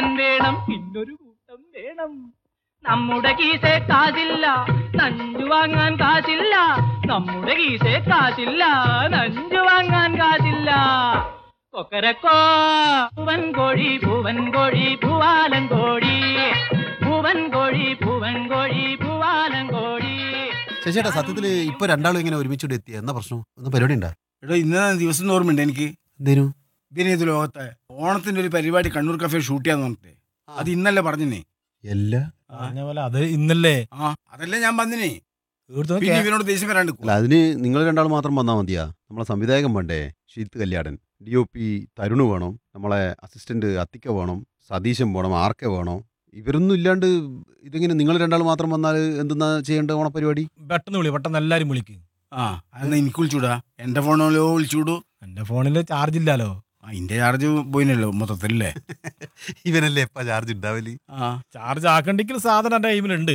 കൂട്ടൻ വേണം, പിന്നൊരു കൂട്ടം വേണം. നമ്മുടെ കീസേ കാശില്ല, നഞ്ചു വാങ്ങാൻ കാശില്ല. നമ്മുടെ കീസേ കാശില്ല, നഞ്ചു വാങ്ങാൻ കാശില്ല. കൊക്കരക്കോ പൂവൻ കോഴി, പൂവൻ കോഴി, പൂവാലൻ കോഴി. പൂവൻ കോഴി, പൂവൻ കോഴി, പൂവാലൻ കോഴി. ശശിയേട്ടാ, സത്യത്തില് ഇപ്പൊ രണ്ടാളും ഇങ്ങനെ ഒരുമിച്ചോണ്ട് എത്തിയ എന്നാ പ്രശ്നം? ഒന്ന് പരിപാടി ഉണ്ടാ? എടോ, ഇന്നത്തെ ദിവസം ഓർമ്മയുണ്ട് എനിക്ക്. എന്തേനു? വിനീത് ലോകത്തെ ഓണത്തിന്റെ ഒരു പരിപാടി കണ്ണൂർ കഫേ ഷൂട്ട് ചെയ്യാന്ന് പറഞ്ഞിട്ട് അത് ഇന്നല്ലേ പറഞ്ഞേ. എല്ലാ അത് ഇന്നല്ലേ? അതല്ലേ ഞാൻ പറഞ്ഞേ. ഇവനോട് ദേഷ്യം വരാണ്ട്. അല്ല, അതിന് നിങ്ങൾ രണ്ടാളും മാത്രം വന്നാൽ മതിയാ? നമ്മളെ സംവിധായകൻ വേണ്ടേ? ഷീത്ത് കല്യാടൻ, DOP തരുണ് വേണം, നമ്മളെ അസിസ്റ്റന്റ് അത്തിക്ക വേണം, സതീശൻ വേണം, ആർക്കെ വേണം. ഇവരൊന്നും ഇല്ലാണ്ട് ഇതെങ്ങനെ നിങ്ങൾ രണ്ടാൾ മാത്രം വന്നാൽ എന്തെന്നാ ചെയ്യേണ്ട ഓണപരിപാടി? പെട്ടെന്ന് എല്ലാരും വിളിക്ക്. അതെന്നാ എനിക്ക് വിളിച്ചൂടാ? എന്റെ ഫോണിലോ വിളിച്ചൂടൂ. എന്റെ ഫോണില് ചാർജ് ഇല്ലാലോ. അതിന്റെ ചാർജ് പോയിനല്ലോ മൊത്തത്തിലല്ലേ. ഇവനല്ലേ എപ്പ ചാർജ് ഉണ്ടാവല്? ചാർജ് ആക്കണ്ടെങ്കിൽ സാധനം എന്റെ ടൈമിലുണ്ട്.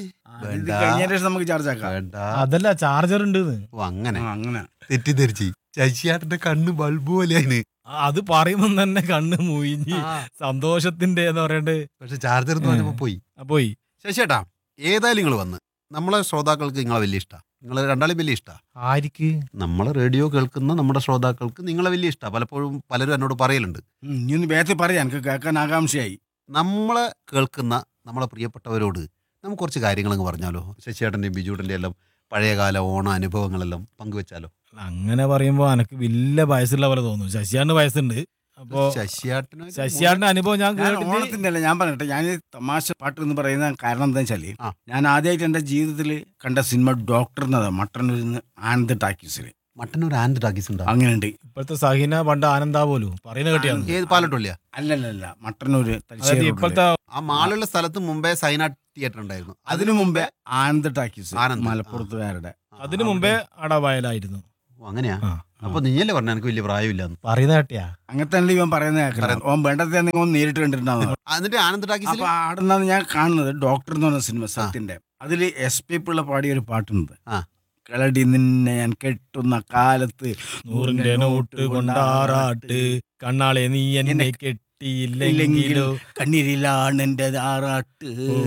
കഴിഞ്ഞ ശേഷം നമുക്ക് ചാർജ് ആക്കാം. അതല്ല, ചാർജർ ഉണ്ട്. അങ്ങനെ തെറ്റിദ്ധരിച്ച് ശശിയേട്ടന്റെ കണ്ണ് ബൾബ് പോലെയാണ്. അത് പറയുമ്പോ തന്നെ കണ്ണ് മൂയിഞ്ഞ് സന്തോഷത്തിന്റെ എന്ന് പറയണ്ടേ. പക്ഷെ ചാർജർ എന്ന് പറഞ്ഞപ്പോ പോയി. ശശിയേട്ടാ, ഏതായാലും നിങ്ങൾ വന്ന് നമ്മളെ ശ്രോതാക്കൾക്ക് നിങ്ങളെ വലിയ ഇഷ്ടമാണ്. നിങ്ങളെ രണ്ടാളും വലിയ ഇഷ്ടമാണ്. ആർക്ക്? നമ്മളെ റേഡിയോ കേൾക്കുന്ന നമ്മുടെ ശ്രോതാക്കൾക്ക് നിങ്ങളെ വലിയ ഇഷ്ടമാണ്. പലപ്പോഴും പലരും എന്നോട് പറയലുണ്ട്. ഇനി ഒന്ന് വേഗത്തിൽ പറയാം, എനിക്ക് കേൾക്കാൻ ആകാംക്ഷയായി. നമ്മളെ കേൾക്കുന്ന നമ്മളെ പ്രിയപ്പെട്ടവരോട് നമുക്ക് കുറച്ച് കാര്യങ്ങളങ്ങ് പറഞ്ഞാലോ? ശശിയേട്ടൻ്റെയും ബിജുട്ടൻ്റെ എല്ലാം പഴയകാല ഓണ അനുഭവങ്ങളെല്ലാം പങ്കുവെച്ചാലോ? അങ്ങനെ പറയുമ്പോ എനിക്ക് വലിയ വയസ്സുള്ള പോലെ തോന്നുന്നു. ശശിയാണ്ട് വയസ്സുണ്ട്. അപ്പൊ ശശിയാടിന്റെ അനുഭവം ഞാൻ ഓണത്തിന്റെ അല്ല ഞാൻ പറഞ്ഞിട്ട്, ഞാൻ തമാശ പാട്ട് എന്ന് പറയുന്ന കാരണം എന്താ വെച്ചാല്, ഞാൻ ആദ്യമായിട്ട് എന്റെ ജീവിതത്തിൽ കണ്ട സിനിമ ഡോക്ടർ എന്നതാ, മട്ടന്നൂരിന്ന് ആനന്ദ് ടാക്കീസില്. മട്ടന്നൂർ ആനന്ദ് ടാക്കീസ് ഉണ്ട്? അങ്ങനെയുണ്ട്. ഇപ്പോഴത്തെ സഹീന പണ്ട് ആനന്ദാ പോലും പറയുന്ന കേട്ടിയാണ്. പാലട്ടൂല്ല? അല്ലല്ല, മട്ടന്നൂര്. ഇപ്പോഴത്തെ ആ മാളുള്ള സ്ഥലത്ത് മുമ്പേ സൈനാട്ട് തിയേറ്റർ ഉണ്ടായിരുന്നു. അതിനു മുമ്പേ ആനന്ദ് ടാക്കീസ്, മലപ്പുറത്തുകാരുടെ. അതിനു മുമ്പേ അടവയലായിരുന്നു. അങ്ങനെയാ? അപ്പൊ നീയല്ലേ പറഞ്ഞ എനിക്ക് വലിയ പ്രായമില്ലാന്ന് പറയുന്ന കേട്ടിയാ? അങ്ങനത്തെ ഇവൻ പറയുന്നത് ഓൻ വേണ്ടത് നേരിട്ട് കണ്ടിട്ടുണ്ടാവുന്നത്. എന്നിട്ട് ആനന്ദ് ടാക്കീസ് അപ്പൊ ആടുന്നാണ് ഞാൻ കാണുന്നത് ഡോക്ടർ എന്ന് പറഞ്ഞ സിനിമ, സത്യന്റെ. അതില് SP പിള്ള പാടിയ ഒരു പാട്ടുണ്ട്. കളടി നിന്നെ ഞാൻ കെട്ടുന്ന കാലത്ത് 100 നോട്ട് കൊണ്ടാറാട്ട്, കണ്ണാളെ നീ എന്നെ കെട്ടിയില്ലെങ്കിലോ കണ്ണീരിലാണ് എന്റെ ആറാട്ട്.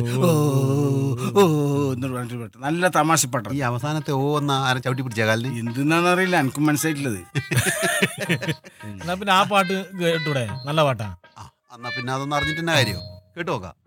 നല്ല തമാശ പാട്ട്. ഈ അവസാനത്തെ ആരെ ചവിട്ടി പിടിച്ച കാലിന് എന്തെന്നാന്ന് അറിയില്ല, എനിക്കും മനസ്സിലായിട്ടുള്ളത്. എന്നാ പിന്നെ ആ പാട്ട് കേട്ടൂടെ? നല്ല പാട്ടാ. എന്നാ പിന്നെ അതൊന്നും അറിഞ്ഞിട്ട് തന്നെ കാര്യം കേട്ടു നോക്കാം.